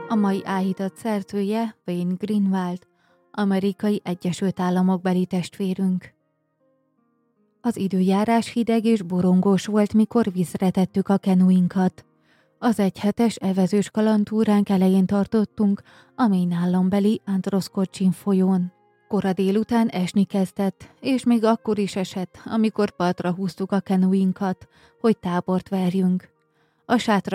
A mai áhítat szerzője Wayne Greenwald, amerikai Egyesült Államokbeli testvérünk. Az időjárás hideg és borongós volt, mikor vízre tettük a kenuinkat. Az egyhetes evezős kalandtúránk elején tartottunk a Maine állambeli Androscoggin folyón. Kora délután esni kezdett, és még akkor is esett, amikor partra húztuk a kenuinkat, hogy tábort verjünk. A sátra